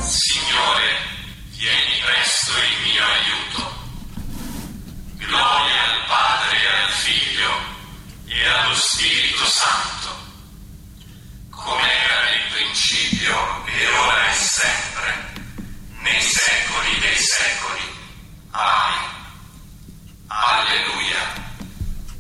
Signore, vieni presto in mio aiuto. Gloria al Padre e al Figlio e allo Spirito Santo, come era nel principio e ora e sempre, nei secoli dei secoli. Amen.